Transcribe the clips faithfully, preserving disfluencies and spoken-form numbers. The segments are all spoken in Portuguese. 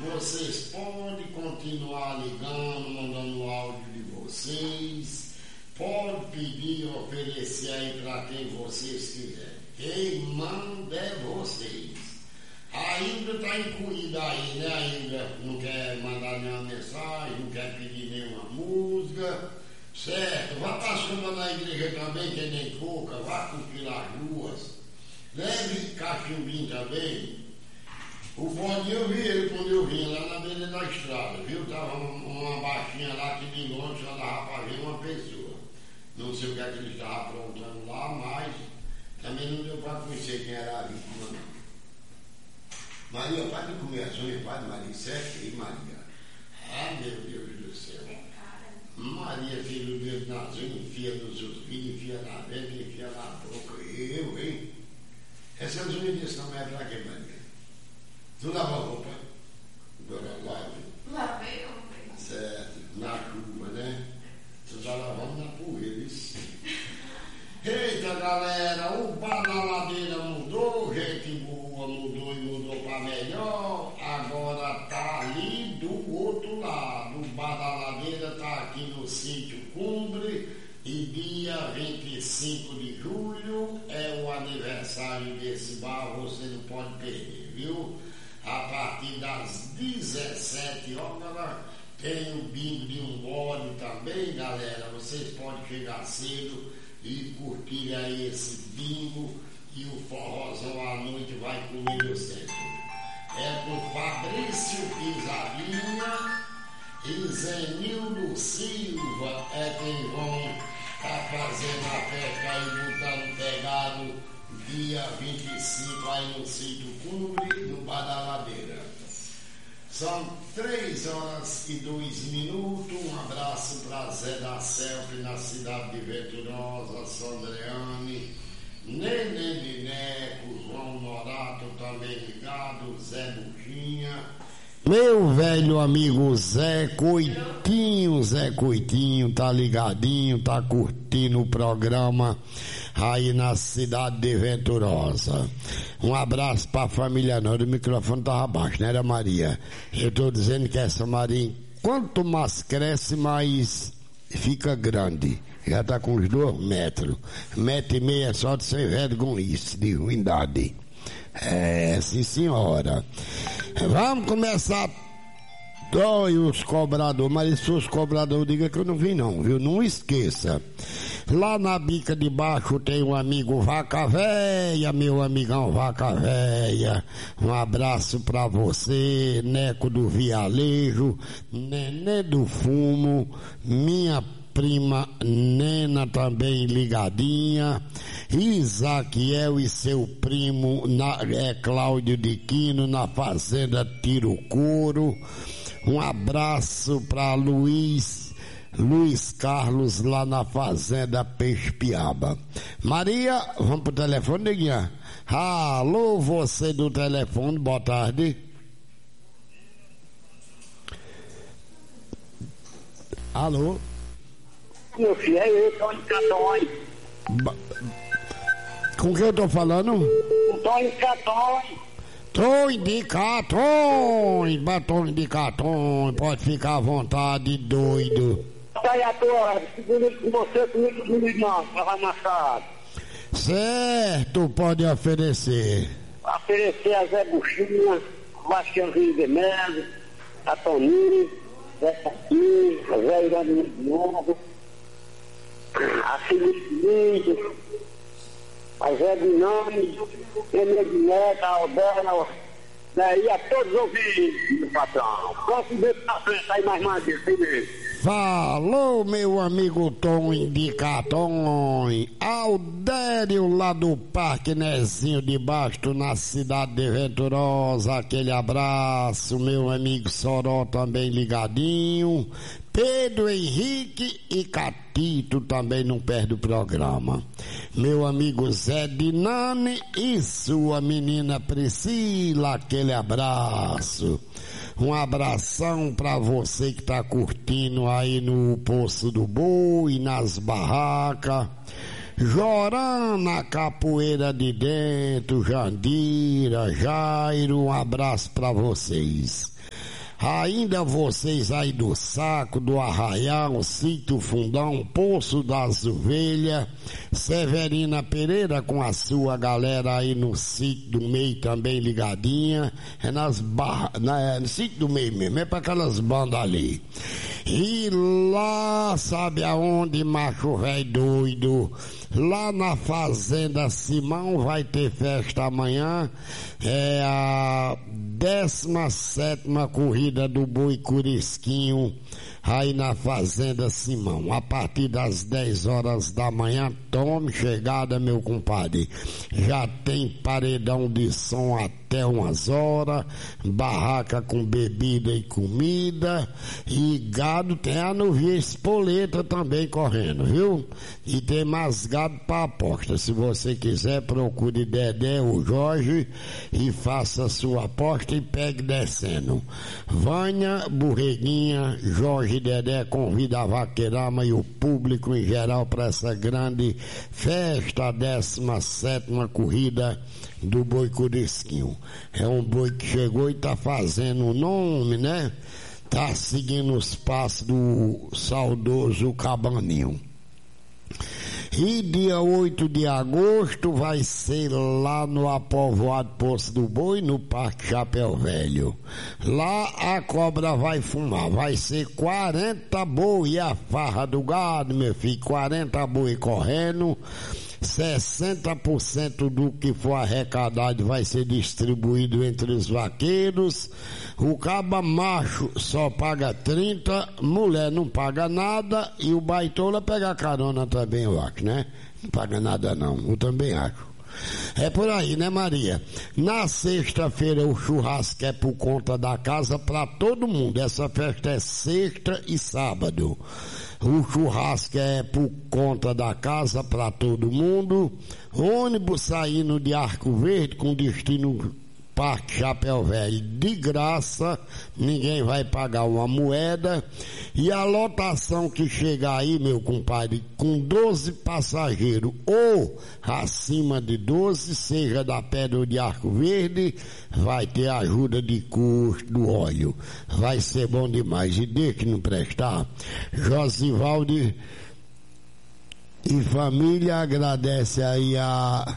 vocês podem continuar ligando, mandando o áudio de vocês, pode pedir, oferecer aí para quem vocês quiserem. Quem manda é vocês. Ainda está incluída aí, né? Ainda não quer mandar nenhuma mensagem, não quer pedir nenhuma música, certo? Vá passando na igreja também, que nem pouca, vá curtir as ruas, leve cachimbinho também. O Bodinho, eu vi ele quando eu vim lá na beira da estrada, viu? Tava uma baixinha lá que de longe só dava para ver uma pessoa. Não sei o que é que ele estava aprontando lá, mas também não deu para conhecer quem era a vítima, não. Maria, pode comer as unhas, pode, Maria, certo? E Maria? Ah, meu Deus do céu. Maria, filho do Deus nas unhas, enfia nos seus filhos, enfia na venda, enfia na boca. Eu, hein? Essas unhas desse não é pra quê, Maria? Tu lavou a roupa? Agora lave. Lavei ontem. Certo, na chuva, né? Tu tá lavando na poeira, isso. Eita, galera, o bar da ladeira mudou, gente boa, mudou e mudou pra melhor. Agora tá ali do outro lado. O bar da ladeira tá aqui no sítio Cumbre. E dia vinte e cinco de julho é o aniversário desse bar, você não pode perder, viu? A partir das dezessete horas tem o bingo de um gole também, galera. Vocês podem chegar cedo e curtir aí esse bingo e o forrozão à noite vai comer no centro. É por Fabrício Pisarinha e Zenildo Silva é quem vão estar fazendo a festa aí, botando pegado dia vinte e cinco aí no sítio Cumbre, no Bar da Ladeira. São três horas e dois minutos. Um abraço para Zé da Selfie na cidade de Venturosa, Sandreane, Nenê de Neco, João Norato também ligado, Zé Buchinha, meu velho amigo Zé Coitinho, Zé Coitinho, tá ligadinho, tá curtindo o programa aí na cidade de Venturosa. Um abraço pra família não, o microfone tava baixo, não era Maria. Eu tô dizendo que essa Maria, quanto mais cresce, mais fica grande. Já tá com uns dois metros. Metro e meio é só de ser vergonhice, de ruindade. É, sim senhora. Vamos começar. Dói os cobradores, mas se os cobradores digam que eu não vi não, viu? Não esqueça. Lá na bica de baixo tem um amigo Vaca Véia, meu amigão Vaca Véia. Um abraço pra você, Neco do Vialejo, Nenê do Fumo, minha prima Nena também ligadinha, Isaquiel e seu primo na, é Cláudio de Quino na fazenda Tirucuro. Um abraço para Luiz Luiz Carlos lá na fazenda Peixe-Piaba. Maria, vamos pro telefone, neguinha? Alô, você do telefone, boa tarde. Alô? Meu filho, é eu, Tony Catões. Ba- Com quem eu tô falando? O Tony Catões. Tô de Catões, batom de Catões, pode ficar à vontade, doido. Tá aí a tua, segundo com você, comigo, comigo não, pra Machado. Certo, pode oferecer. Oferecer a Zé Buchinha, Bastião Rio de Melo, a Toninho, Zé Patinho, a Zé Irani de Novo, a Felipe Lídio, a Zé Dinami, Nenê de Neto, a Albela, e a todos os ouvintes, meu patrão. Posso ver pra frente aí mais uma vez, assim mesmo. Falou, meu amigo Tom de Catões. Aldério lá do Parque Nezinho de Basto, na cidade de Venturosa. Aquele abraço, meu amigo Soró também ligadinho. Pedro Henrique e Catito também não perde o programa. Meu amigo Zé Dinani e sua menina Priscila, aquele abraço. Um abração pra você que tá curtindo aí no Poço do Boi, nas barracas. Jorã na Capoeira de Dentro, Jandira, Jairo, um abraço pra vocês. Ainda vocês aí do Saco, do Arraial, Sítio Fundão, Poço das Ovelhas, Severina Pereira com a sua galera aí no Sítio do Meio também ligadinha, é nas barras, é, no Sítio do Meio mesmo, é para aquelas bandas ali. E lá, sabe aonde, macho velho doido? Lá na Fazenda Simão vai ter festa amanhã, é a décima sétima corrida do Boi Curisquinho, aí na Fazenda Simão, a partir das dez horas da manhã. Tome chegada, meu compadre, já tem paredão de som até umas horas, barraca com bebida e comida, e gado tem a novia espoleta também correndo, viu? E tem mais gado para aposta. Se você quiser, procure Dedé ou Jorge e faça sua aposta e pegue descendo. Vânia, Borreguinha, Jorge e Dedé convida a Vaqueirama e o público em geral para essa grande festa, a décima sétima corrida do Boi Curisquinho. É um boi que chegou e tá fazendo o nome, né? Tá seguindo os passos do saudoso Cabaninho. E dia oito de agosto vai ser lá no Apovoado Poço do Boi, no Parque Chapéu Velho. Lá a cobra vai fumar, vai ser quarenta boi a farra do gado, meu filho, quarenta boi correndo, sessenta por cento do que for arrecadado vai ser distribuído entre os vaqueiros. O caba macho só paga trinta, mulher não paga nada e o baitola pega carona também, eu acho, né? Não paga nada não, eu também acho. É por aí, né, Maria? Na sexta-feira o churrasco é por conta da casa para todo mundo. Essa festa é sexta e sábado. O churrasco é por conta da casa para todo mundo. Ônibus saindo de Arco Verde com destino Parque Chapéu Velho de graça, ninguém vai pagar uma moeda. E a lotação que chegar aí, meu compadre, com doze passageiros ou acima de doze, seja da Pedra ou de Arco Verde, vai ter ajuda de custo do óleo. Vai ser bom demais. E de que não prestar, Josivaldo e família agradece aí a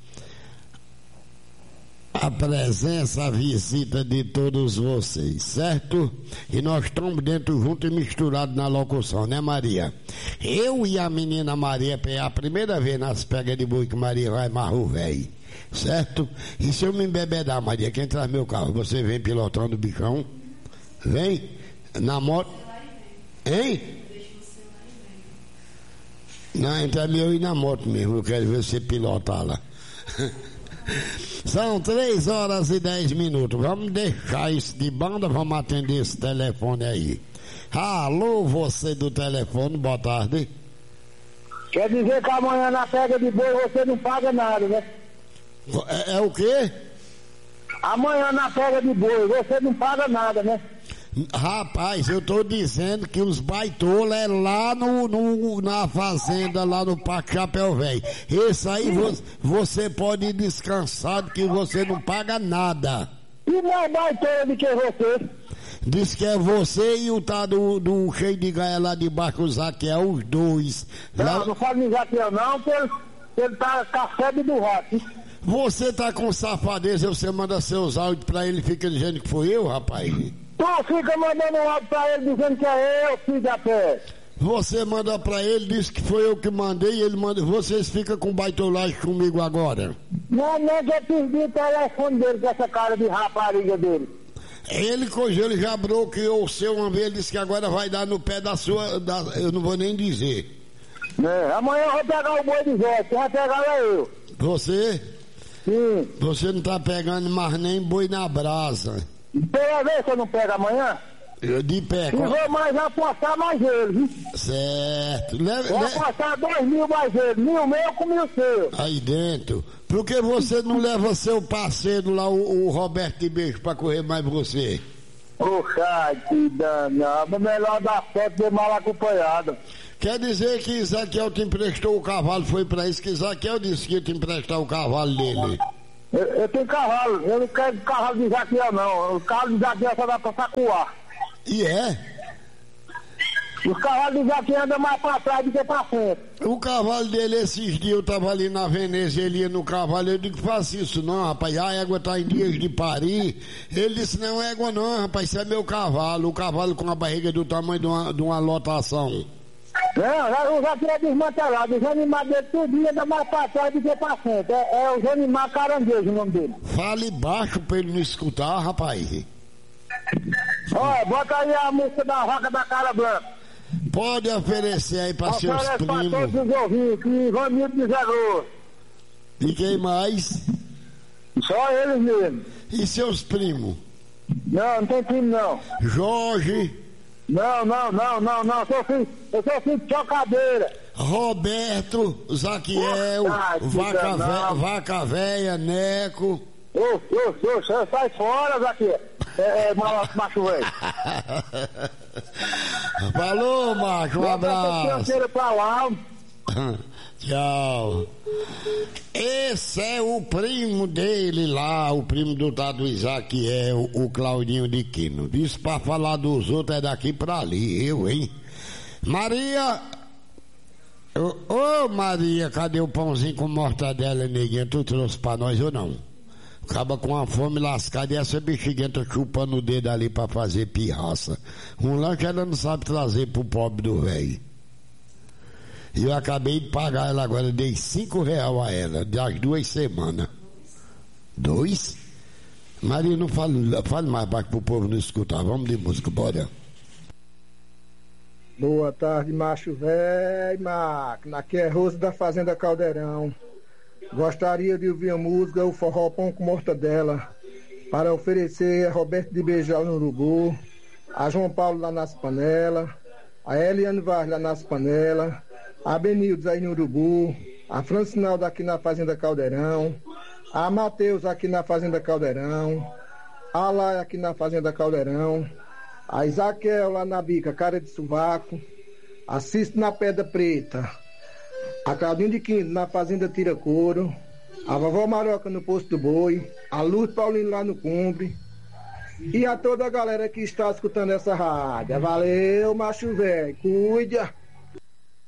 a presença, a visita de todos vocês, certo? E nós estamos dentro junto e misturados na locução, né, Maria? Eu e a menina Maria, é a primeira vez nas pegas de boi que Maria vai marro velho, certo? E se eu me embebedar, Maria, quem traz meu carro? Você vem pilotando o bichão? Vem? Na moto? Hein? Não, então é meu ir na moto mesmo, eu quero ver você pilotar lá. São três horas e dez minutos. Vamos deixar isso de banda, vamos atender esse telefone aí. Alô, você do telefone, boa tarde. Quer dizer que amanhã na pega de boi você não paga nada, né? É, é o quê? Amanhã na pega de boi você não paga nada, né? Rapaz, eu tô dizendo que os baitola é lá no, no, na fazenda, lá no Parque Chapéu Velho. Esse aí vo, você pode ir descansado que você não paga nada. E mais baitola do que você? Diz que é você e o tá do, do cheio de gaia lá de baixo, o Zaqueu, os dois. Não, lá... não fala em Zaqueu não, porque ele, ele tá com a febre do rato. Você tá com safadeza, você manda seus áudios pra ele e fica dizendo que foi eu, rapaz. Tu fica mandando um áudio pra ele dizendo que é eu, filho da pé. Você manda pra ele, diz que foi eu que mandei, e ele manda. Vocês ficam com baitolagem comigo agora. Não, não, que eu perdi o telefone dele com essa cara de rapariga dele. Ele, ele já bloqueou o seu uma vez, ele disse que agora vai dar no pé da sua. Da, eu não vou nem dizer. É, amanhã eu vou pegar o boi de Zé, quem vai pegar é eu. Você? Sim. Você não tá pegando mais nem boi na brasa. Pela vez você não pega amanhã? Eu de pé. Se vou mais apostar mais ele, viu? Certo. Leve, vou le... apostar dois mil mais ele, mil meu com mil seu. Aí dentro. Por que você não leva seu parceiro lá, o, o Roberto de Beijo, pra correr mais você? Poxa, que danado. Melhor dar certo de mal acompanhado. Quer dizer que Isaquiel te emprestou o cavalo, foi pra isso que Isaquiel disse que ia te emprestar o cavalo dele. Eu, eu tenho cavalo, eu não quero cavalo de Zaquiel não. O cavalo de Zaquiel só dá pra sacuar. E é? Os cavalos de Zaquiel andam mais pra trás do que pra frente. O cavalo dele, esses dias eu tava ali na Veneza, ele ia no cavalo, eu digo, faça isso não, rapaz, a égua tá em dias de parir. Ele disse, não é égua não, rapaz, isso é meu cavalo, o cavalo com a barriga do tamanho de uma, de uma lotação. Não, o Zaquiel é desmantelado, os animais dele tudo andam mais pra trás do que pra frente. É, é os animais caranguejos o nome dele. Fale baixo pra ele não escutar, rapaz. Olha, bota aí a música da Vaca da Cara Branca. Pode oferecer aí pra seus Oferece pra primos. todos os ouvintes, que Ivanildo de Zé Grosso. E quem mais? Só eles mesmo. E seus primos? Não, não tem primo não. Jorge, Não, não, não, não, não. Eu sou filho, eu sou filho de chocadeira. Roberto, Zaquiel, Ah, que Vaca, danado. Vé, Vaca Véia, Neco. Ô, ô, ô, sai- sai fora, Zaquiel. É, é mal- macho velho. Falou, macho, um abraço. Pra lá. Tchau. Esse é o primo dele lá, o primo do Tado Isaquiel, o Claudinho de Quino. Disse pra falar dos outros é daqui pra ali, eu, hein? Maria. Ô, ô, Maria, cadê o pãozinho com mortadela, neguinha? Tu trouxe pra nós ou não? Acaba com a fome lascada e essa bexiguenta chupando o dedo ali pra fazer pirraça. Um lanche ela não sabe trazer pro pobre do velho. E eu acabei de pagar ela agora, dei cinco real a ela, das duas semanas. Dois? Maria, não fale, fale mais baixo pro povo não escutar. Vamos de música, bora. Boa tarde, macho velho, máquina. Aqui é Rosa da Fazenda Caldeirão. Gostaria de ouvir a música O Forró Pão com Mortadela para oferecer a Roberto de Beijal no Urubu, a João Paulo lá nas panelas, a Eliane Vaz lá nas panelas, a Benildes aí no Urubu, a Francinalda aqui na Fazenda Caldeirão, a Matheus aqui na Fazenda Caldeirão, a Laia aqui na Fazenda Caldeirão, a Isaquiel lá na Bica, Cara de Sovaco, a Cisto na Pedra Preta, a Claudinho de Quinto na Fazenda Tira Couro, a Vovó Maroca no Posto do Boi, a Luz Paulino lá no Cumbre e a toda a galera que está escutando essa rádio. Valeu, macho velho, cuida!